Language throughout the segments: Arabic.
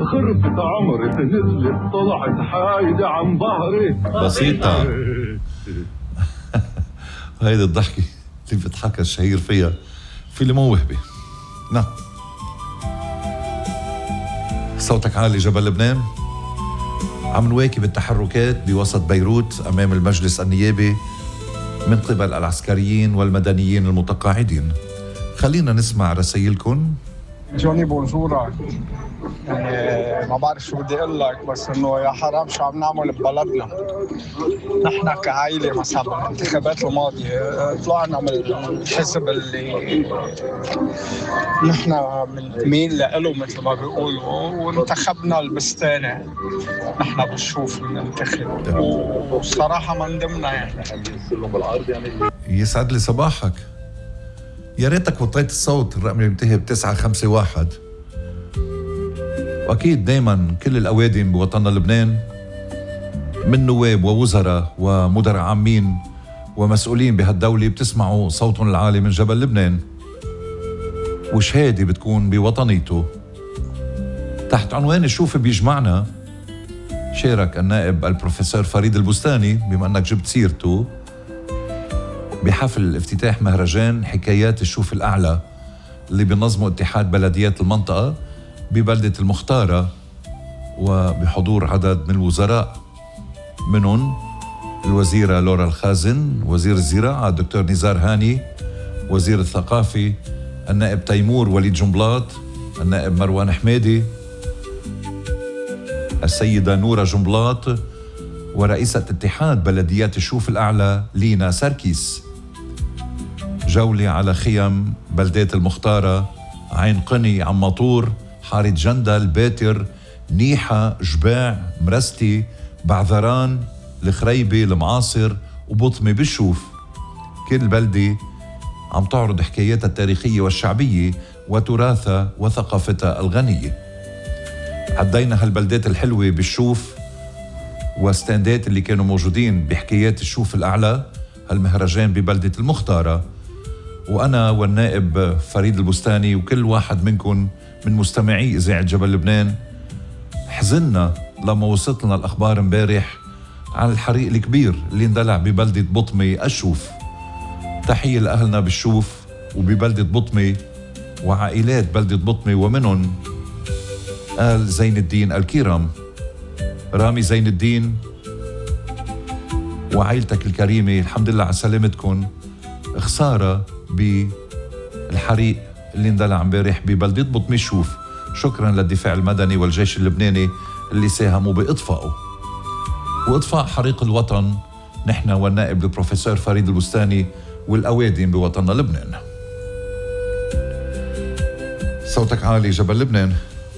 خربت عمري نزلت طلعت حايدة عن ظهري. بسيطة. هيدي الضحكة اللي بيضحك الشهير فيها في اللي مو وهبة. نعم. صوتك عالي جبل لبنان. عم نواكب التحركات بوسط بيروت أمام المجلس النيابي من قبل العسكريين والمدنيين المتقاعدين. خلينا نسمع رسائلكم. جوني بونجورك. يعني ما بعرف شو بدي اقول لك، بس انه يا حرام شو عم نعمل ببلدنا. نحن كعائله مثلا بالانتخابات الماضيه طلعنا من الحزب اللي نحن بنميل له مثل ما بيقولوا، وانتخبنا البستانه. نحن بنشوف بننتخب والصراحه ما ندمنا يعني. يسعد لي صباحك. يا ريتك وطيت الصوت. الرقم اللي بينتهي ب951. واكيد دائما كل الاوادم بوطننا لبنان من نواب ووزراء ومدراء عامين ومسؤولين بهالدوله بتسمعوا صوتهم العالي من جبل لبنان، وشهاده بتكون بوطنيته. تحت عنوان شوف بيجمعنا شارك النائب البروفيسور فريد البستاني، بما انك جبت سيرته، بحفل افتتاح مهرجان حكايات الشوف الأعلى اللي بينظمه اتحاد بلديات المنطقة ببلدة المختارة، وبحضور عدد من الوزراء، منهم الوزيرة لورا الخازن، وزير الزراعة الدكتور نزار هاني، وزير الثقافة النائب تيمور وليد جنبلاط، النائب مروان حميدي، السيدة نورة جنبلاط، ورئيسة اتحاد بلديات الشوف الأعلى لينا سركيس. جولة على خيم بلدات المختارة، عين قني، عماطور، حارة جندل، باتر، نيحة، جباع، مرستي، بعذران، الخريبة، المعاصر، وبطمة بالشوف. كل بلدة عم تعرض حكاياتها التاريخية والشعبية وتراثها وثقافتها الغنية. عدينا هالبلدات الحلوة بالشوف وستاندات اللي كانوا موجودين بحكايات الشوف الأعلى، هالمهرجان ببلدة المختارة. وأنا والنائب فريد البستاني وكل واحد منكم من مستمعي إذاعة جبل لبنان حزننا لما وصلت لنا الأخبار امبارح عن الحريق الكبير اللي اندلع ببلدة بطمة الشوف. تحية لأهلنا بالشوف وببلدة بطمة وعائلات بلدة بطمة، ومنهم آل زين الدين الكرام، رامي زين الدين وعائلتك الكريمة. الحمد لله على سلامتكم. خسارة بالحريق اللي اندلع امبارح ببلدة بطمة الشوف. شكرا للدفاع المدني والجيش اللبناني اللي ساهموا بإطفائه وإطفاء حريق الوطن. نحن والنائب البروفيسور فريد البستاني والأوادم بوطننا لبنان. صوتك عالي جبل لبنان.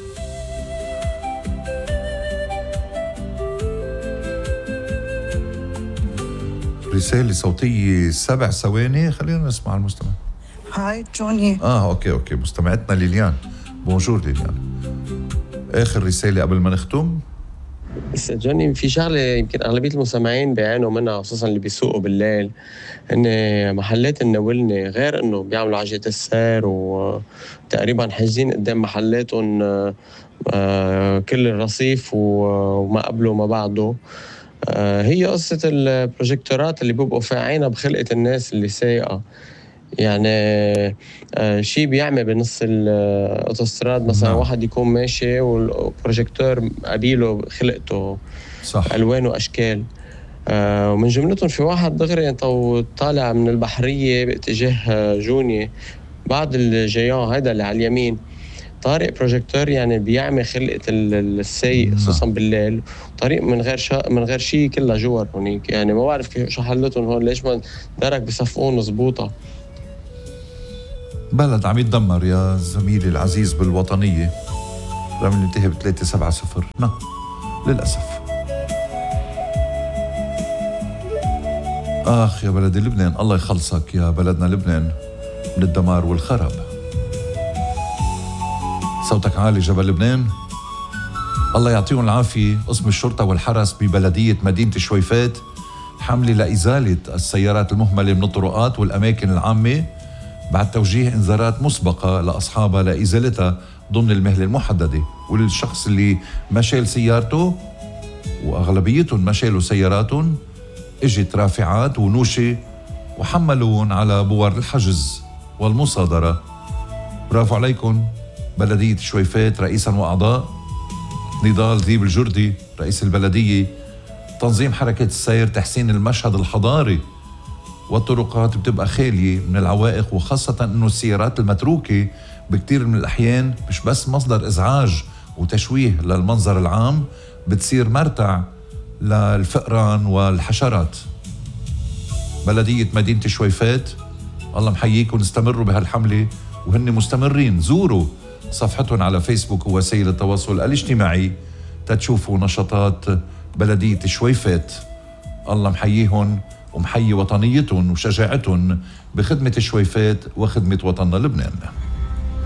رسالة صوتية 7 ثواني. خلينا نسمع المستمع. هاي جوني. اوكي مستمعتنا ليليان. بونجور ليليان. اخر رسالة قبل ما نختم. بس جوني، في شغلة يمكن أغلبية المستمعين بيعانوا منها، خصوصا اللي بيسوقوا بالليل، إن محلات الناولنة غير إنه بيعملوا عجلة السير وتقريبا حاجزين قدام محلاتهم كل الرصيف وما قبله وما بعده. هي قصة البروجيكتورات اللي بيبقوا فاعينها بخلقة الناس اللي سايقة، يعني شيء بيعمل بنص الاوتوستراد مثلا. واحد يكون ماشي والبروجيكتور قبيله خلقته صح، ألوان وأشكال. ومن جملتهم في واحد دغري طالع من البحرية باتجاه جوني بعد الجيان هيدا اللي على اليمين، طارق بروجيكتور يعني بيعمل خلقة السايق خصوصا بالليل. طريق من غير شيء كلها جوار هونيك، يعني ما بعرف كيف شو حلتهم هون، ليش ما درك بصفقون مزبوطة. بلد عم يتدمر يا زميلي العزيز بالوطنية. رغم انتهى ب370. نعم للأسف. يا بلد لبنان، الله يخلصك يا بلدنا لبنان من الدمار والخراب. صوتك عالي جبل لبنان. الله يعطيهم العافية. قسم الشرطة والحرس ببلدية مدينة شويفات حملة لإزالة السيارات المهملة من الطرقات والأماكن العامة بعد توجيه إنذارات مسبقة لأصحابها لإزالتها ضمن المهلة المحددة. والشخص اللي مشال سيارته وأغلبيتهم مشالوا سياراتهم اجت رافعات ونوشة وحملون على بوار الحجز والمصادرة. برافو عليكم بلدية شويفات رئيسا وأعضاء، نضال ذيب الجردي رئيس البلدية، تنظيم حركة السير، تحسين المشهد الحضاري، والطرقات بتبقى خالية من العوائق، وخاصة أنه السيارات المتروكة بكتير من الأحيان مش بس مصدر إزعاج وتشويه للمنظر العام، بتصير مرتع للفئران والحشرات. بلدية مدينة شويفات الله محييكم، استمروا بهالحملة وهن مستمرين. زوروا صفحتهم على فيسبوك ووسائل التواصل الاجتماعي تتشوفوا نشاطات بلدية شويفات. الله محييهم ومحيي وطنيتهم وشجاعتهم بخدمة شويفات وخدمة وطننا لبنان.